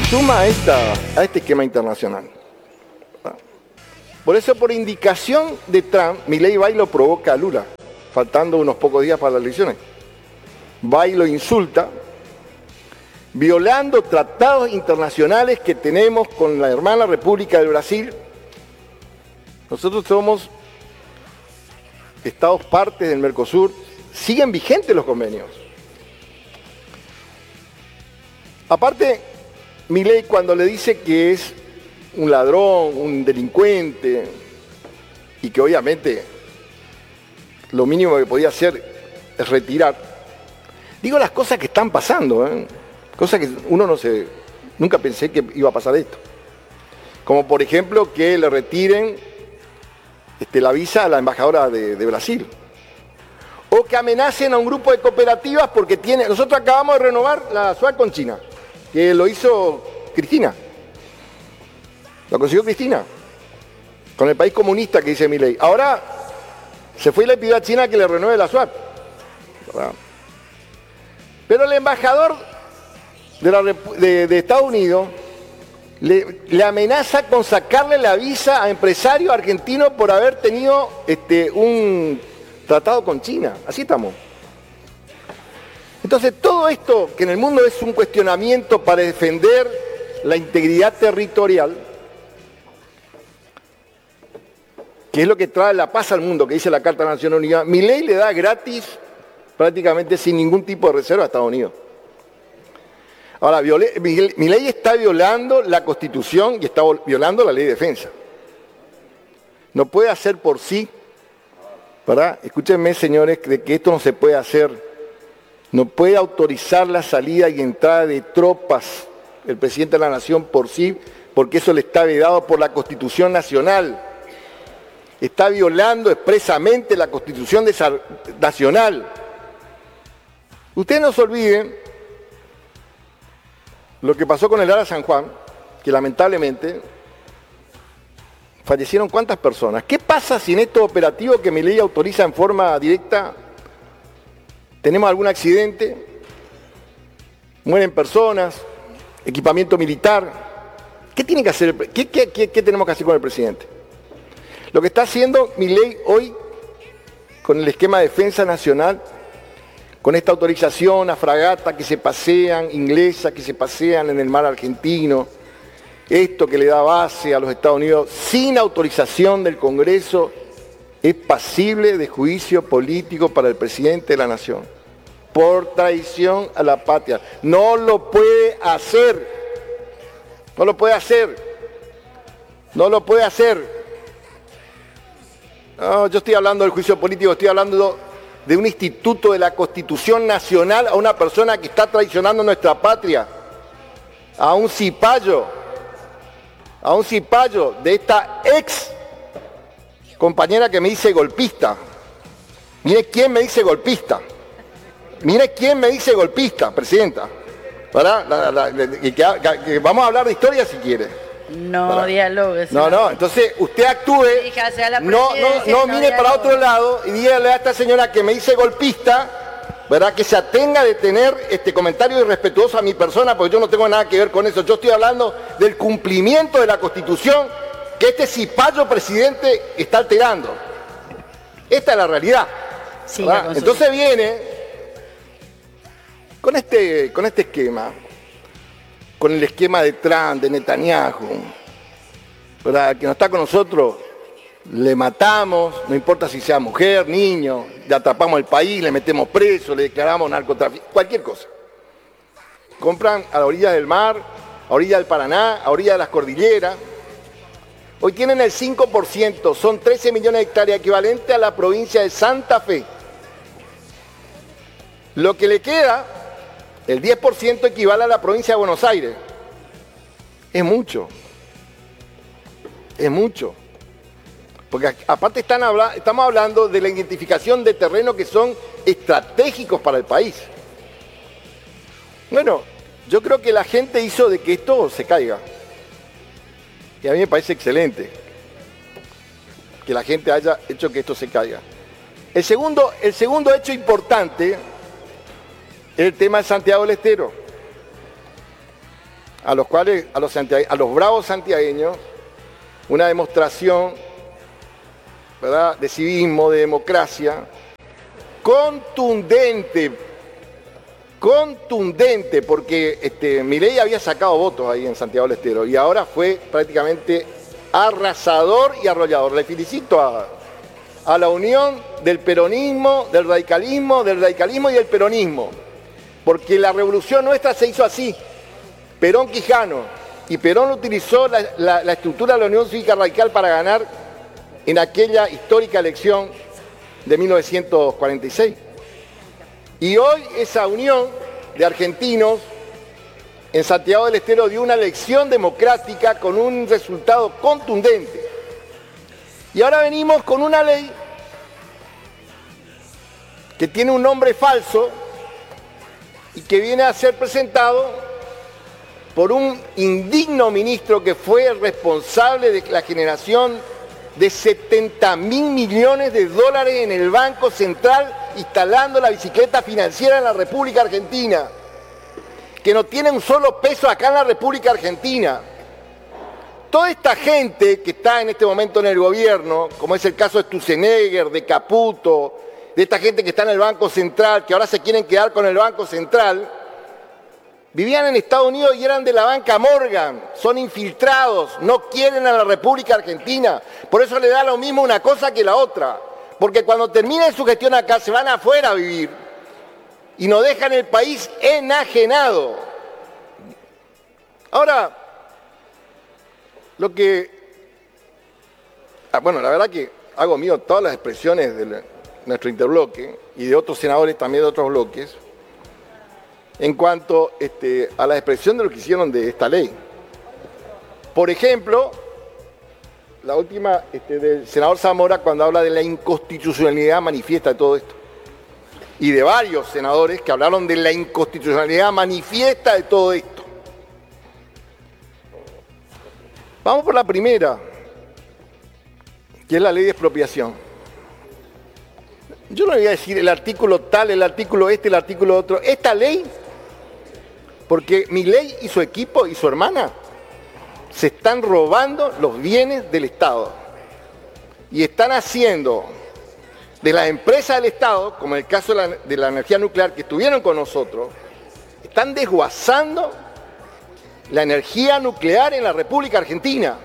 suma a este esquema internacional. Por eso, por indicación de Trump, Milei va y lo provoca a Lula, faltando unos pocos días para las elecciones. Va y lo insulta, violando tratados internacionales que tenemos con la hermana República del Brasil. Nosotros somos estados partes del Mercosur, siguen vigentes los convenios. Aparte, Milei, cuando le dice que es un ladrón, un delincuente, y que obviamente lo mínimo que podía hacer es retirar, digo las cosas que están pasando, cosas que nunca pensé que iba a pasar esto. Como por ejemplo que le retiren la visa a la embajadora de Brasil. O que amenacen a un grupo de cooperativas porque nosotros acabamos de renovar la SUAT con China, que lo hizo Cristina. Lo consiguió Cristina, con el país comunista que dice Milei. Ahora se fue y le pidió a China que le renueve la SUAT. ¿Verdad? Pero el embajador de Estados Unidos le amenaza con sacarle la visa a empresarios argentinos por haber tenido un tratado con China. Así estamos. Entonces, todo esto que en el mundo es un cuestionamiento para defender la integridad territorial, que es lo que trae la paz al mundo, que dice la Carta de las Naciones Unidas, Milei le da gratis, prácticamente sin ningún tipo de reserva a Estados Unidos. Ahora, Milei está violando la Constitución y está violando la Ley de Defensa. No puede hacer por sí, ¿verdad? Escúchenme, señores, de que esto no se puede hacer. No puede autorizar la salida y entrada de tropas el presidente de la Nación por sí, porque eso le está vedado por la Constitución Nacional. Está violando expresamente la Constitución Nacional. Ustedes no se olviden lo que pasó con el ARA San Juan, que lamentablemente fallecieron ¿cuántas personas? ¿Qué pasa si en estos operativos que Milei autoriza en forma directa tenemos algún accidente, mueren personas, equipamiento militar? ¿Qué tiene que hacer? ¿Qué tenemos que hacer con el presidente? Lo que está haciendo Milei hoy con el esquema de defensa nacional, con esta autorización a fragatas que se pasean, inglesas que se pasean en el mar argentino, esto que le da base a los Estados Unidos sin autorización del Congreso, es pasible de juicio político para el presidente de la Nación, por traición a la patria. No lo puede hacer, no lo puede hacer, no lo puede hacer. No, yo estoy hablando del juicio político, estoy hablando de un instituto de la Constitución Nacional a una persona que está traicionando nuestra patria, a un cipayo de esta ex compañera que me dice golpista. Mire quién me dice golpista. Mire quién me dice golpista, presidenta. ¿Verdad? Que vamos a hablar de historia si quiere. No dialogue. No, entonces usted actúe, no mire para otro lado y dígale a esta señora que me dice golpista, ¿verdad? Que se atenga de tener este comentario irrespetuoso a mi persona, porque yo no tengo nada que ver con eso. Yo estoy hablando del cumplimiento de la Constitución que este cipayo presidente está alterando. Esta es la realidad. Sí, entonces viene con este esquema, con el esquema de Trump, de Netanyahu, ¿verdad? Que no está con nosotros, le matamos, no importa si sea mujer, niño, le atrapamos el país, le metemos preso, le declaramos narcotráfico, cualquier cosa. Compran a la orilla del mar, a orilla del Paraná, a orilla de las cordilleras. Hoy tienen el 5%, son 13 millones de hectáreas, equivalente a la provincia de Santa Fe. Lo que le queda, el 10% equivale a la provincia de Buenos Aires. Es mucho. Es mucho. Porque aparte estamos hablando de la identificación de terrenos que son estratégicos para el país. Bueno, yo creo que la gente hizo de que esto se caiga. Y a mí me parece excelente que la gente haya hecho que esto se caiga. El segundo hecho importante es el tema de Santiago del Estero. a los bravos santiagueños, una demostración, ¿verdad?, de civismo, de democracia, contundente, porque Milei había sacado votos ahí en Santiago del Estero y ahora fue prácticamente arrasador y arrollador. Le felicito a la unión del peronismo, del radicalismo y del peronismo, porque la revolución nuestra se hizo así, Perón-Quijano, y Perón utilizó la estructura de la Unión Cívica Radical para ganar en aquella histórica elección de 1946. Y hoy esa unión de argentinos en Santiago del Estero dio una elección democrática con un resultado contundente. Y ahora venimos con una ley que tiene un nombre falso y que viene a ser presentado por un indigno ministro que fue el responsable de la generación de 70.000 millones de dólares en el Banco Central, instalando la bicicleta financiera en la República Argentina, que no tiene un solo peso acá en la República Argentina. Toda esta gente que está en este momento en el gobierno, como es el caso de Sturzenegger, de Caputo, de esta gente que está en el Banco Central, que ahora se quieren quedar con el Banco Central, vivían en Estados Unidos y eran de la banca Morgan, son infiltrados, no quieren a la República Argentina, por eso le da lo mismo una cosa que la otra, porque cuando terminen su gestión acá se van afuera a vivir y nos dejan el país enajenado. Ahora, bueno, la verdad que hago mío todas las expresiones de nuestro interbloque y de otros senadores también de otros bloques, en cuanto a la expresión de lo que hicieron de esta ley. Por ejemplo, la última del senador Zamora, cuando habla de la inconstitucionalidad manifiesta de todo esto, y de varios senadores que hablaron de la inconstitucionalidad manifiesta de todo esto. Vamos por la primera, que es la ley de expropiación. Yo no le voy a decir el artículo tal, el artículo el artículo otro. Esta ley, porque Milei y su equipo y su hermana se están robando los bienes del Estado y están haciendo de las empresas del Estado, como en el caso de la energía nuclear que estuvieron con nosotros, están desguazando la energía nuclear en la República Argentina.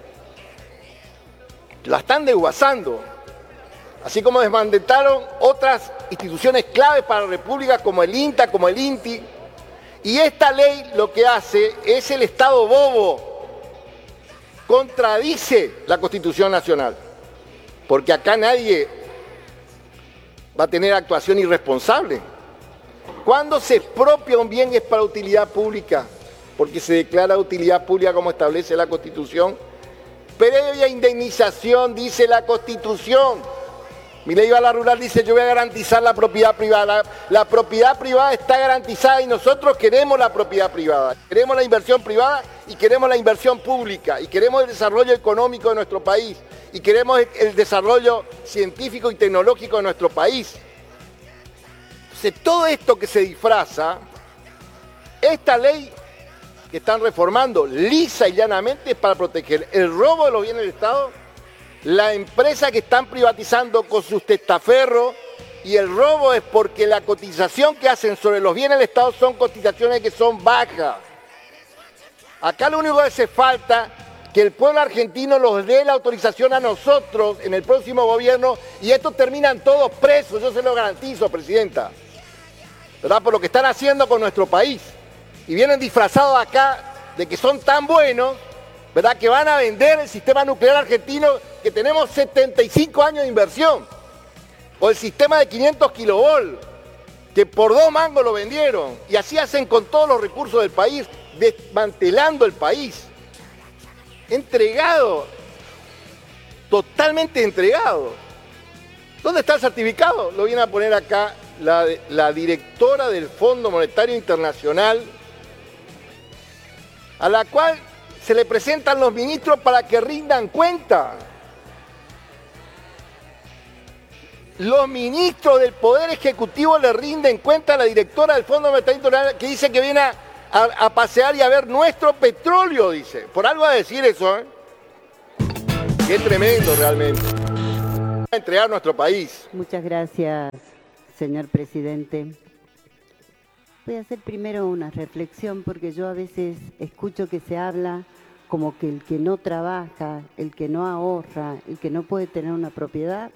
La están desguazando. Así como desmantelaron otras instituciones claves para la República como el INTA, como el INTI. Y esta ley lo que hace es el Estado bobo. Contradice la Constitución Nacional. Porque acá nadie va a tener actuación irresponsable. Cuando se expropia un bien es para utilidad pública, porque se declara utilidad pública como establece la Constitución. Previa indemnización, dice la Constitución. Milei Bala Rural dice, yo voy a garantizar la propiedad privada. La propiedad privada está garantizada y nosotros queremos la propiedad privada. Queremos la inversión privada y queremos la inversión pública. Y queremos el desarrollo económico de nuestro país. Y queremos el desarrollo científico y tecnológico de nuestro país. Entonces, todo esto que se disfraza, esta ley que están reformando lisa y llanamente es para proteger el robo de los bienes del Estado, la empresa que están privatizando con sus testaferros, y el robo es porque la cotización que hacen sobre los bienes del Estado son cotizaciones que son bajas. Acá lo único que hace falta que el pueblo argentino nos dé la autorización a nosotros en el próximo gobierno y estos terminan todos presos, yo se lo garantizo, presidenta, ¿verdad? Por lo que están haciendo con nuestro país. Y vienen disfrazados acá de que son tan buenos, ¿verdad?, que van a vender el sistema nuclear argentino, que tenemos 75 años de inversión, o el sistema de 500 kilovolts, que por 2 mangos lo vendieron, y así hacen con todos los recursos del país, desmantelando el país. Entregado, totalmente entregado. ¿Dónde está el certificado? Lo viene a poner acá la directora del Fondo Monetario Internacional, a la cual se le presentan los ministros para que rindan cuenta. Los ministros del Poder Ejecutivo le rinden cuenta a la directora del Fondo Monetario Internacional, que dice que viene a pasear y a ver nuestro petróleo, dice. Por algo a decir eso, ¿eh? Qué tremendo realmente. A entregar nuestro país. Muchas gracias, señor presidente. Voy a hacer primero una reflexión porque yo a veces escucho que se habla como que el que no trabaja, el que no ahorra, el que no puede tener una propiedad,